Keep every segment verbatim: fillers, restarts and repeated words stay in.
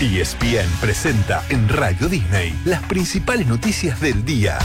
E S P N presenta en Radio Disney las principales noticias del día.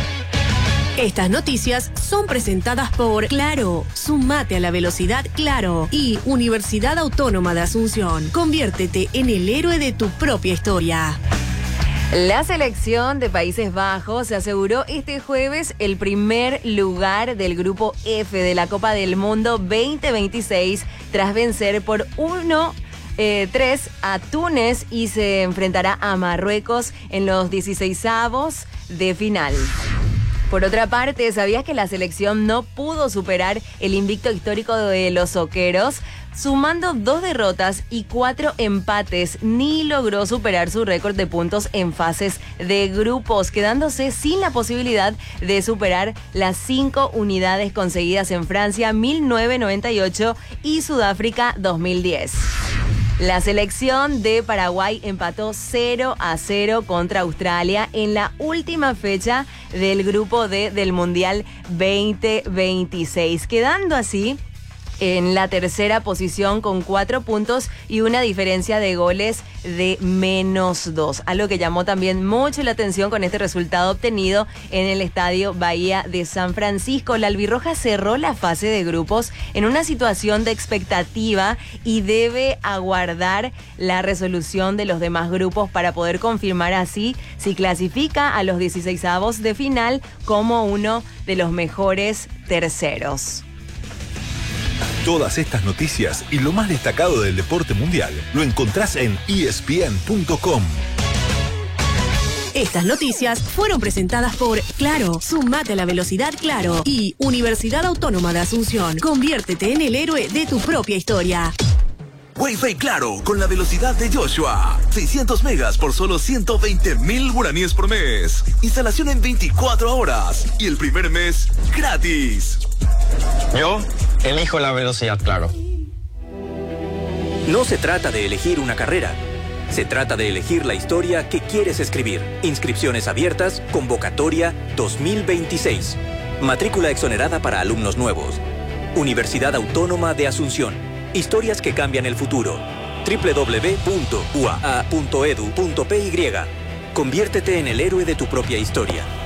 Estas noticias son presentadas por Claro. Sumate a la velocidad Claro. Y Universidad Autónoma de Asunción. Conviértete en el héroe de tu propia historia. La selección de Países Bajos se aseguró este jueves el primer lugar del Grupo F de la Copa del Mundo veinte veintiséis tras vencer por uno tres a Túnez y se enfrentará a Marruecos en los dieciseisavos de final. Por otra parte, ¿sabías que la selección no pudo superar el invicto histórico de los zoqueros? Sumando dos derrotas y cuatro empates, ni logró superar su récord de puntos en fases de grupos, quedándose sin la posibilidad de superar las cinco unidades conseguidas en Francia mil novecientos noventa y ocho y Sudáfrica dos mil diez. La selección de Paraguay empató cero a cero contra Australia en la última fecha del grupo D del Mundial veinte veintiséis, quedando así en la tercera posición con cuatro puntos y una diferencia de goles de menos dos. Algo que llamó también mucho la atención con este resultado obtenido en el Estadio Bahía de San Francisco. La albirroja cerró la fase de grupos en una situación de expectativa y debe aguardar la resolución de los demás grupos para poder confirmar así si clasifica a los dieciseisavos de final como uno de los mejores terceros. Todas estas noticias y lo más destacado del deporte mundial lo encontrás en E S P N punto com. Estas noticias fueron presentadas por Claro. Sumate a la velocidad Claro. Y Universidad Autónoma de Asunción. Conviértete en el héroe de tu propia historia. Wi-Fi Claro, con la velocidad de Joshua. seiscientos megas por solo ciento veinte mil guaraníes por mes. Instalación en veinticuatro horas. Y el primer mes, gratis. Yo elijo la velocidad Claro. No se trata de elegir una carrera. Se trata de elegir la historia que quieres escribir. Inscripciones abiertas, convocatoria dos mil veintiséis. Matrícula exonerada para alumnos nuevos. Universidad Autónoma de Asunción. Historias que cambian el futuro. doble u doble u doble u punto u a a punto e d u punto p y. Conviértete en el héroe de tu propia historia.